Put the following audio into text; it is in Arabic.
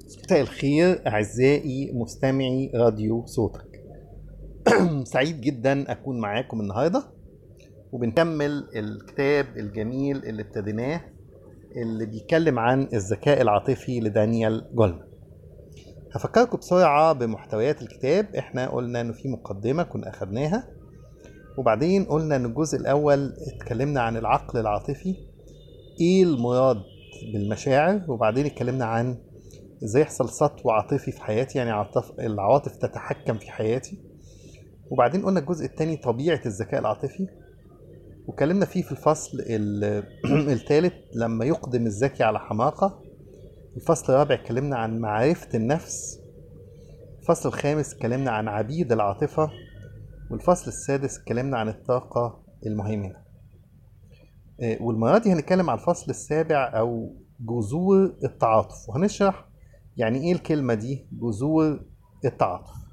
مساء الخير أعزائي مستمعي راديو صوتك. سعيد جدا أكون معاكم النهاردة وبنكمل الكتاب الجميل اللي ابتديناه اللي بيتكلم عن الذكاء العاطفي لدانيال جولمان. هفكركم بسرعة بمحتويات الكتاب. احنا قلنا انه في مقدمة كنا أخدناها، وبعدين قلنا ان الجزء الأول اتكلمنا عن العقل العاطفي، ايه المراد بالمشاعر، وبعدين اتكلمنا عن ازاي يحصل سطو عاطفي في حياتي، يعني العواطف تتحكم في حياتي. وبعدين قلنا الجزء الثاني طبيعة الذكاء العاطفي، وكلمنا فيه في الفصل الثالث لما يقدم الذكي على حماقة. الفصل الرابع اتكلمنا عن معرفة النفس. الفصل الخامس اتكلمنا عن عبيد العاطفة. والفصل السادس اتكلمنا عن الطاقة المهيمنة. والمرة دي هنتكلم عن الفصل السابع أو جذور التعاطف، وهنشرح يعني ايه الكلمة دي جذور التعاطف.